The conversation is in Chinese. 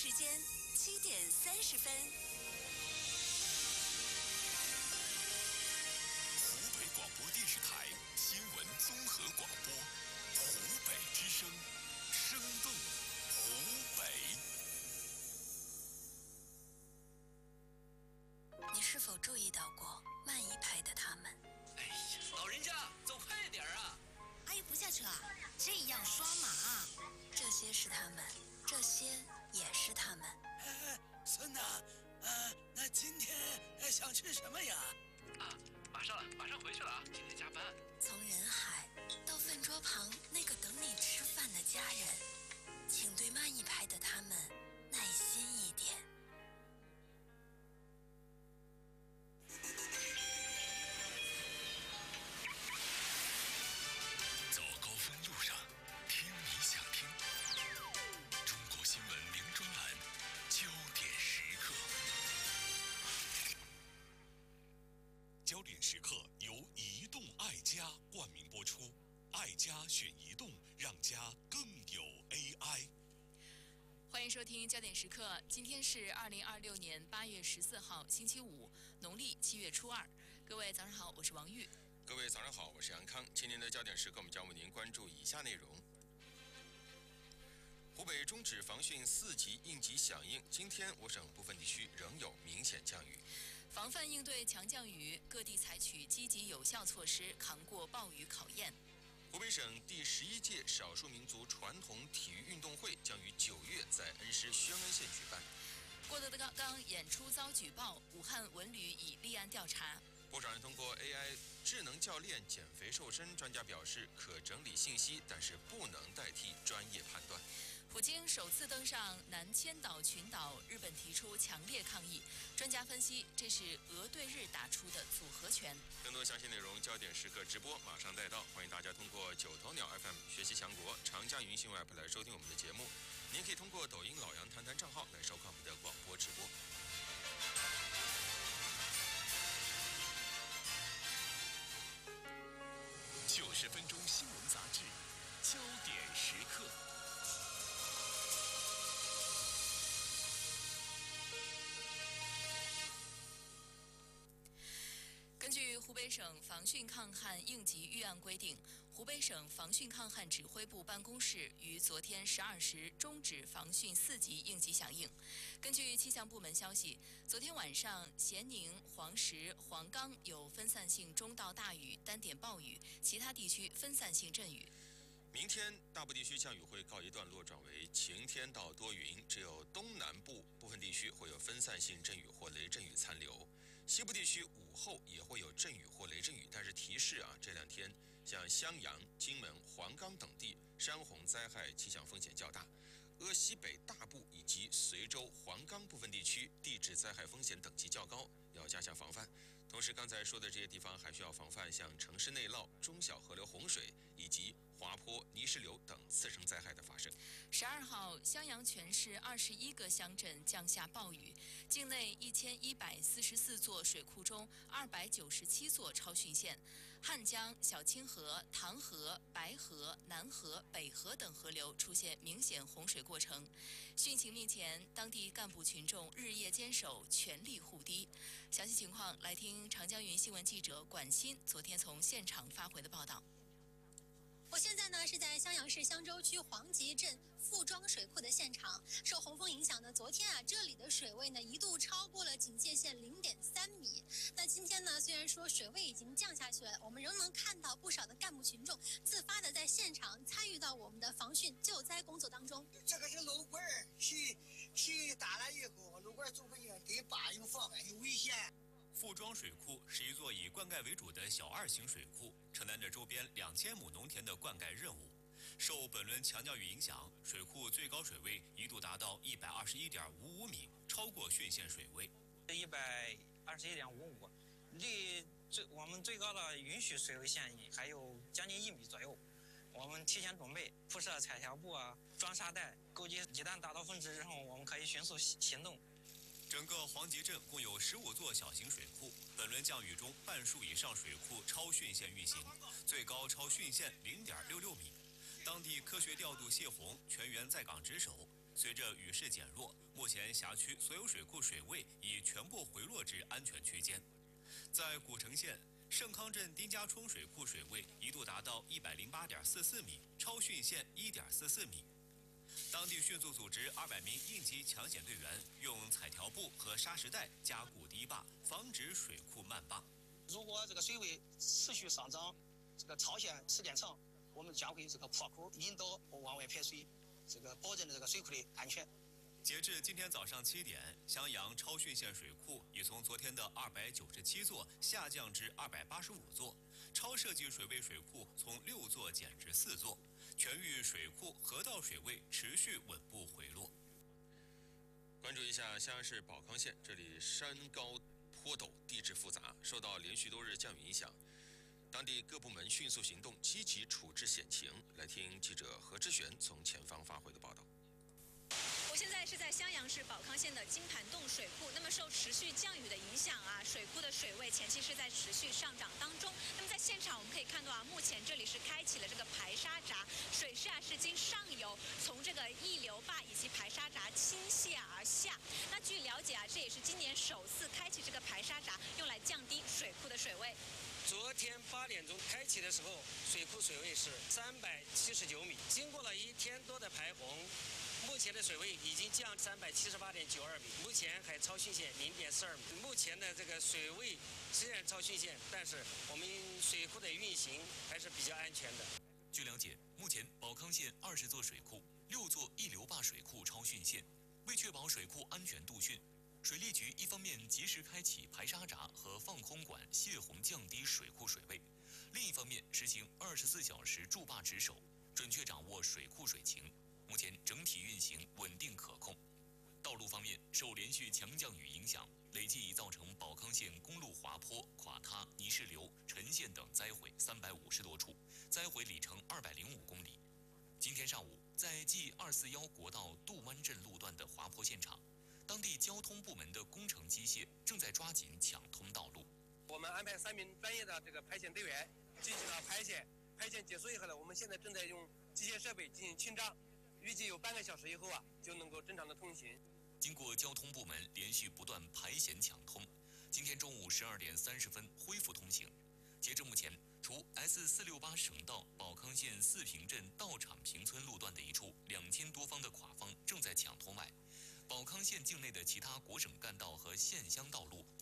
时间7:30。 湖北广播电视台新闻综合广播，湖北之声，生动湖北。 你是否注意到过慢一拍的他们？ 哎呀，老人家走快点啊！ 阿姨不下车啊，这样刷码啊。 这些是他们，这些也是他们。 孙子，那今天想吃什么呀？ 马上回去了啊，今天加班。 从人海到饭桌旁那个等你吃饭的家人，请对慢一拍的他们耐心一点。 早高峰路上，听你想听。中国新闻零专栏，焦点时刻。焦点时刻由移动爱家冠名播出，爱家选移动，让家更有 AI。 欢迎收听焦点时刻，今天是2026年8月14号，星期五，农历7月初2。各位早上好，我是王玉。 各位早上好，我是杨康。今天的焦点时刻，我们将为您关注以下内容：湖北终止防汛4级应急响应，今天我省部分地区仍有明显降雨。 防范应对强降雨，各地采取积极有效措施，扛过暴雨考验。 湖北省第11届少数民族传统体育运动会将于9月在恩施宣恩县举办。 郭德纲演出遭举报，武汉文旅已立案调查。 不少人通过 AI 智能教练减肥瘦身，专家表示可整理信息，但是不能代替专业判断。 普京首次登上南千岛群岛，日本提出强烈抗议。专家分析，这是俄对日打出的组合拳。 更多详细内容，焦点时刻直播马上带到，欢迎大家通过九头鸟 FM、学习强国、长江云信 App 来收听我们的节目。您可以通过抖音老杨谈谈账号来收看我们的广播直播。 90分钟新闻杂志，焦点时刻。 根据湖北省防汛抗旱应急预案规定，湖北省防汛抗旱指挥部办公室于昨天12时终止防汛4级应急响应。根据气象部门消息，昨天晚上咸宁、黄石、黄冈有分散性中到大雨、单点暴雨，其他地区分散性阵雨。 明天大部地区降雨会告一段落，转为晴天到多云，只有东南部部分地区会有分散性阵雨或雷阵雨残留。西部地区午后也会有阵雨或雷阵雨，但是提示这两天像襄阳、荆门、黄冈等地山洪灾害气象风险较大。鄂西北大部以及随州、黄冈部分地区地质灾害风险等级较高，要加强防范。同时，刚才说的这些地方还需要防范像城市内涝、中小河流洪水以及滑坡、泥石流等次生灾害的发生。 12号，襄阳全市21个乡镇降下暴雨，境内1144座水库中297座超汛线，汉江、小清河、唐河、白河、南河、北河等河流出现明显洪水过程。汛情面前，当地干部群众日夜坚守，全力护堤。详细情况来听长江云新闻记者管欣昨天从现场发回的报道。 我现在呢是在襄阳市襄州区黄集镇富庄水库的现场。受洪峰影响呢，昨天这里的水位呢一度超过了警戒线0.3米。那今天呢，虽然说水位已经降下去了，我们仍能看到不少的干部群众自发的在现场参与到我们的防汛救灾工作当中。 这个是漏管，水大了以后，漏管走不进，给坝有妨碍，有危险。 富庄水库是一座以灌溉为主的小2型水库，承担着周边2000亩农田的灌溉任务。受本轮强降雨影响，水库最高水位一度达到121.55米，超过汛线水位。 121.55，离我们最高的允许水位线还有将近1米左右。我们提前准备铺设彩条布装沙袋，钩机一旦达到峰值之后，我们可以迅速行动。 整个黄集镇共有15座小型水库，本轮降雨中半数以上水库超汛线运行，最高超汛线0.66米。当地科学调度泄洪，全员在岗值守。 随着雨势减弱，目前辖区所有水库水位已全部回落至安全区间。在古城县盛康镇丁家冲水库水位一度达到108.44米，超汛线1.44米。当地迅速组织200名应急抢险队员，用彩条布和沙石带加固堤坝，防止水库漫坝。 如果这个水位持续上涨，这个超限时间长，我们将会这个破口引导往外排水，这个保证这个水库的安全。 截至今天早上7点，襄阳超汛线水库已从昨天的297座下降至285座，超设计水位水库从6座减至4座，全域水库河道水位持续稳步回落。 关注一下襄阳市保康县，这里山高坡陡，地质复杂，受到连续多日降雨影响，当地各部门迅速行动，积极处置险情。来听记者何志璇从前方发回的报道。 我现在是在襄阳市保康县的金盘洞水库。那么受持续降雨的影响水库的水位前期是在持续上涨当中。那么在现场我们可以看到目前这里是开启了这个排沙闸，水势是经上游从这个溢流坝以及排沙闸倾泻而下。那据了解这也是今年首次开启这个排沙闸，用来降低水库的水位。 昨天8点钟开启的时候，水库水位是379米，经过了1天多的排洪。目前的水位已经降378.92米，目前还超汛线0.42米。目前的这个水位虽然超汛线，但是我们水库的运行还是比较安全的。 据了解，目前保康县20座水库、6座溢流坝水库超汛线。为确保水库安全度汛，水利局一方面及时开启排沙闸和放空管泄洪，降低水库水位；另一方面实行24小时筑坝值守，准确掌握水库水情。目前整体运行稳定可控。道路方面，受连续强降雨影响，累计已造成保康县公路滑坡、垮塌、泥石流、沉陷等灾毁350多处，灾毁里程205公里。今天上午，在 G241 国道杜湾镇路段的滑坡现场，当地交通部门的工程机械正在抓紧抢通道路。 我们安排3名专业的这个排险队员进行了排险，排险结束以后呢，我们现在正在用机械设备进行清障。预计有半个小时以后就能够正常的通行。 经过交通部门连续不断排险抢通，今天中午12点30分恢复通行。截至目前，除 S468 省道保康县四平镇道场坪村路段的一处2000多方的垮方正在抢通外，保康县境内的其他国省干道和县乡道路